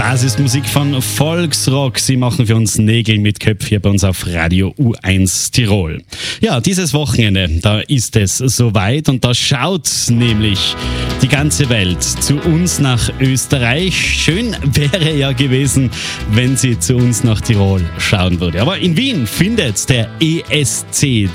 Das ist Musik von Volksrock. Sie machen für uns Nägel mit Köpfen hier bei uns auf Radio U1 Tirol. Ja, dieses Wochenende, da ist es soweit und da schaut nämlich die ganze Welt zu uns nach Österreich. Schön wäre ja gewesen, wenn sie zu uns nach Tirol schauen würde. Aber in Wien findet der ESC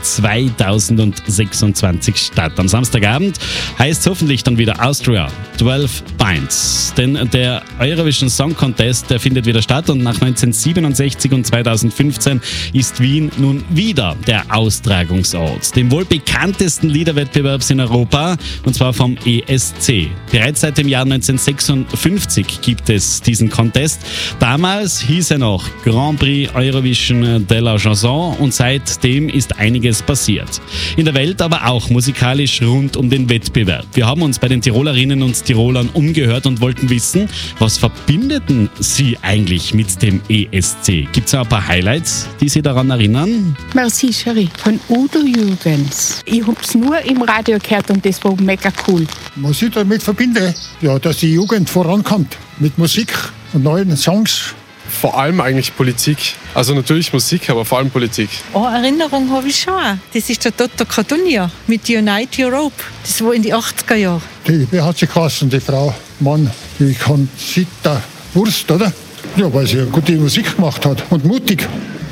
2026 statt. Am Samstagabend heißt es hoffentlich dann wieder Austria 12 Pints. Denn der Eurovision Song Contest, der findet wieder statt und nach 1967 und 2015 ist Wien nun wieder der Austragungsort, dem wohl bekanntesten Liederwettbewerbs in Europa, und zwar vom ESC. Bereits seit dem Jahr 1956 gibt es diesen Contest. Damals hieß er noch Grand Prix Eurovision de la Chanson und seitdem ist einiges passiert. In der Welt, aber auch musikalisch rund um den Wettbewerb. Wir haben uns bei den Tirolerinnen und Tirolern umgehört und wollten wissen, was verbindeten sie eigentlich mit dem ESC? Gibt es ein paar Highlights, die Sie daran erinnern? Merci, Cherie, von Udo Jürgens. Ich habe es nur im Radio gehört und das war mega cool. Was ich damit verbinde, ja, dass die Jugend vorankommt mit Musik und neuen Songs. Vor allem eigentlich Politik. Also natürlich Musik, aber vor allem Politik. Oh, Erinnerung habe ich schon. Das ist der Dr. Catunia mit Unite Europe. Das war in die 80er Jahre. Wie hat sie geheißen, die Frau? Mann, die Conchita Wurst, oder? Ja, weil sie eine gute Musik gemacht hat. Und mutig.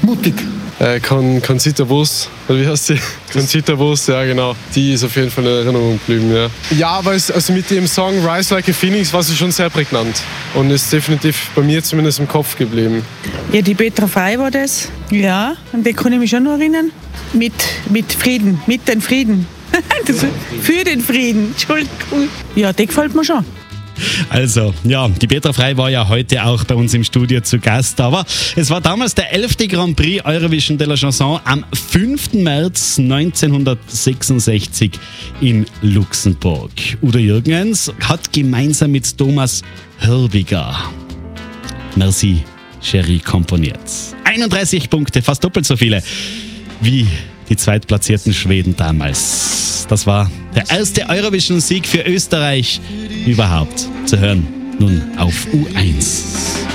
Conchita Wurst, oder wie heißt sie? Conchita Wurst, ja genau. Die ist auf jeden Fall in Erinnerung geblieben, ja. Ja, weil also mit dem Song Rise Like a Phoenix war sie schon sehr prägnant. Und ist definitiv bei mir zumindest im Kopf geblieben. Ja, die Petra Frey war das. Ja, an die kann ich mich schon noch erinnern. Mit Frieden, mit den Frieden. Für den Frieden, Entschuldigung. Ja, die gefällt mir schon. Also, ja, die Petra Frey war ja heute auch bei uns im Studio zu Gast, aber es war damals der 11. Grand Prix Eurovision de la Chanson am 5. März 1966 in Luxemburg. Udo Jürgens hat gemeinsam mit Thomas Hörbiger Merci, Cherie komponiert. 31 Punkte, fast doppelt so viele wie die zweitplatzierten Schweden damals. Das war der erste Eurovision-Sieg für Österreich überhaupt. Zu hören nun auf U1.